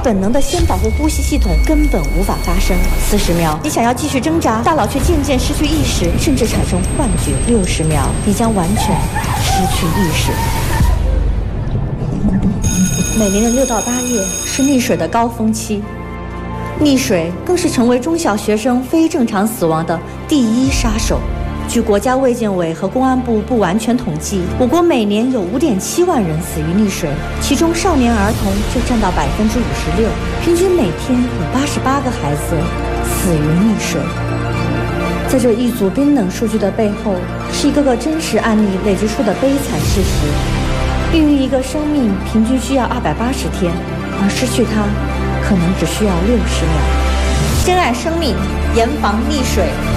本能的先保护呼吸系统根本无法发生。40秒，你想要继续挣扎，大脑却渐渐失去意识，甚至产生幻觉。60秒，你将完全失去意识。每年的6到8月是溺水的高峰期，溺水更是成为中小学生非正常死亡的第一杀手。据国家卫健委和公安部不完全统计，我国每年有5.7万人死于溺水，其中少年儿童就占到56%，平均每天有88个孩子死于溺水。在这一组冰冷数据的背后，是一个个真实案例累积出的悲惨事实。孕育一个生命平均需要280天，而失去它可能只需要60秒。珍爱生命，严防溺水。